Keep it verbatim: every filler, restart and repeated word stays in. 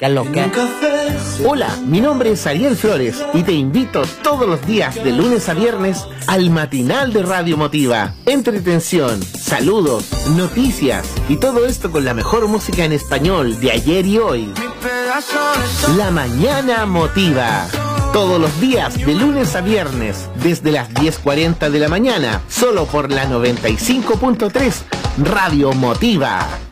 ¿Qué es lo que? Hola, mi nombre es Ariel Flores y te invito todos los días de lunes a viernes al matinal de Radio Motiva. Entretención, saludos, noticias y todo esto con la mejor música en español de ayer y hoy. La Mañana Motiva. Todos los días de lunes a viernes desde las diez cuarenta de la mañana, solo por la noventa y cinco punto tres Radio Motiva.